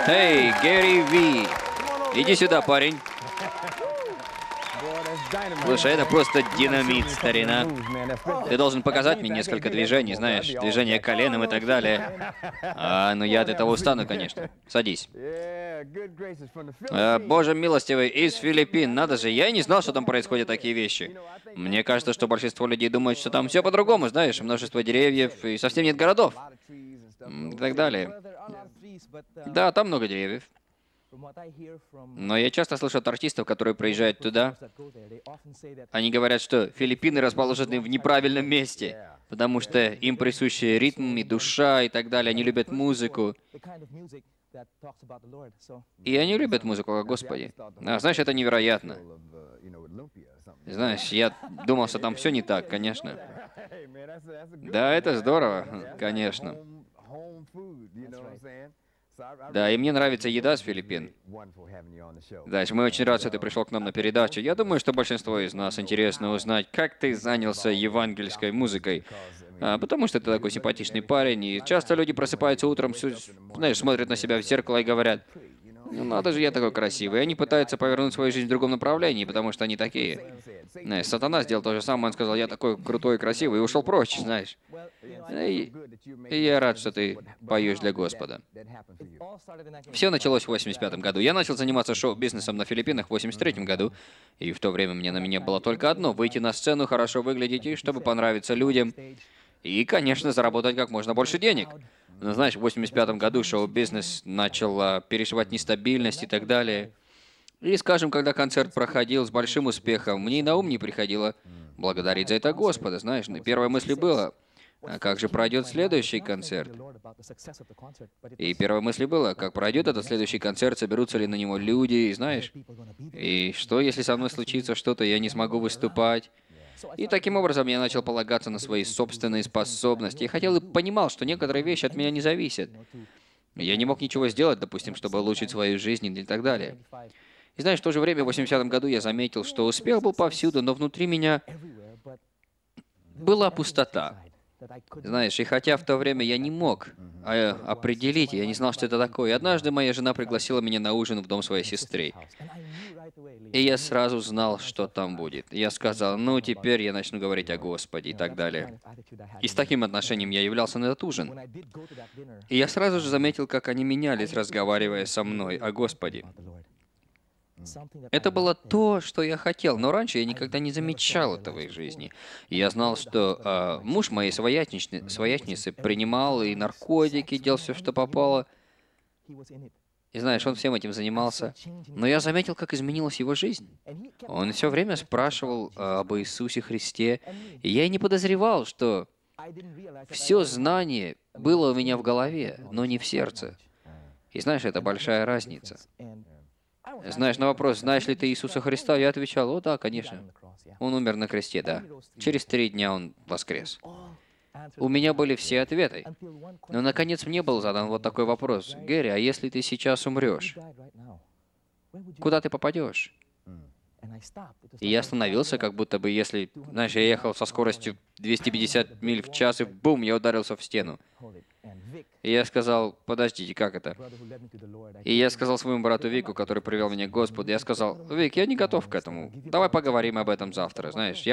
Эй, Гэри Ви! Иди сюда, парень. Слушай, это просто динамит, старина. Ты должен показать мне несколько движений, знаешь, движения коленом и так далее. Ну я от этого устану, конечно. Садись. Боже милостивый, из Филиппин, надо же, я и не знал, что там происходят такие вещи. Мне кажется, что большинство людей думают, что там все по-другому, знаешь, множество деревьев и совсем нет городов. И так далее. Да, там много деревьев. Но я часто слышу от артистов, которые приезжают туда, они говорят, что Филиппины расположены в неправильном месте, потому что им присущи ритм и душа и так далее, они любят музыку. И они любят музыку о Господе. Знаешь, это невероятно. Знаешь, я думал, что там все не так, конечно. Да, это здорово, конечно. Да, и мне нравится еда с Филиппин. Дальше, мы очень рады, что ты пришел к нам на передачу. Я думаю, что большинство из нас интересно узнать, как ты занялся евангельской музыкой. Потому что ты такой симпатичный парень, и часто люди просыпаются утром, знаешь, смотрят на себя в зеркало и говорят, ну надо же, я такой красивый. И они пытаются повернуть свою жизнь в другом направлении, потому что они такие. Знаешь, сатана сделал то же самое, он сказал, я такой крутой и красивый, и ушел прочь, знаешь. И я рад, что ты поешь для Господа. Все началось в 85 году. Я начал заниматься шоу-бизнесом на Филиппинах в 83 году, и в то время мне на меня было только одно — выйти на сцену, хорошо выглядеть, и чтобы понравиться людям, и, конечно, заработать как можно больше денег. Но знаешь, в 85 году шоу-бизнес начал переживать нестабильность и так далее. И, скажем, когда концерт проходил с большим успехом, мне и на ум не приходило благодарить за это Господа, знаешь. Ну, первой мыслью было, а как же пройдет следующий концерт? И первой мыслью было, как пройдет этот следующий концерт, соберутся ли на него люди, и знаешь. И что, если со мной случится что-то, и я не смогу выступать? И таким образом я начал полагаться на свои собственные способности. Я хотел и понимал, что некоторые вещи от меня не зависят. Я не мог ничего сделать, допустим, чтобы улучшить свою жизнь и так далее. И знаешь, в то же время в 80-м году я заметил, что успех был повсюду, но внутри меня была пустота. Знаешь, и хотя в то время я не мог определить, я не знал, что это такое. И однажды моя жена пригласила меня на ужин в дом своей сестры. И я сразу знал, что там будет. Я сказал, ну, теперь я начну говорить о Господе и так далее. И с таким отношением я являлся на этот ужин. И я сразу же заметил, как они менялись, разговаривая со мной о Господе. Это было то, что я хотел, но раньше я никогда не замечал этого в их жизни. И я знал, что муж моей своячницы принимал и наркотики, делал все, что попало. И знаешь, он всем этим занимался. Но я заметил, как изменилась его жизнь. Он все время спрашивал об Иисусе Христе, и я и не подозревал, что все знание было у меня в голове, но не в сердце. И знаешь, это большая разница. Знаешь, на вопрос, знаешь ли ты Иисуса Христа, я отвечал, о да, конечно. Он умер на кресте, да. Через 3 дня он воскрес. У меня были все ответы. Но, наконец, мне был задан вот такой вопрос. Гэри, а если ты сейчас умрешь, куда ты попадешь? И я остановился, как будто бы, если, знаешь, я ехал со скоростью 250 миль в час, и бум, я ударился в стену. И я сказал, подождите, как это? И я сказал своему брату Вику, который привел меня к Господу, я сказал, Вик, я не готов к этому. Давай поговорим об этом завтра, знаешь.